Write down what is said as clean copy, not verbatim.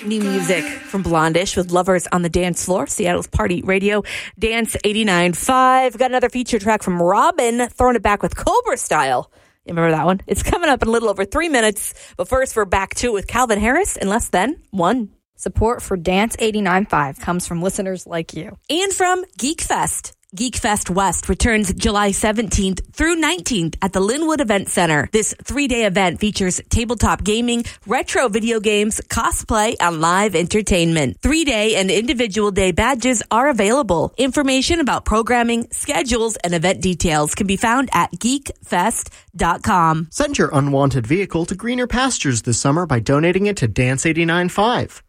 New music from Blondish with Lovers on the Dance Floor, Seattle's Party Radio, Dance 89.5. Got another feature track from Robin, throwing it back with Cobra Style. You remember that one? It's coming up in a little over 3 minutes. But first, we're back to it with Calvin Harris in less than one. Support for Dance 89.5 comes from listeners like you. And from Geek Fest. Geek Fest West returns July 17th through 19th at the Linwood Event Center. This 3-day event features tabletop gaming, retro video games, cosplay, and live entertainment. 3-day and individual day badges are available. Information about programming, schedules, and event details can be found at geekfest.com. Send your unwanted vehicle to greener pastures this summer by donating it to Dance 89.5.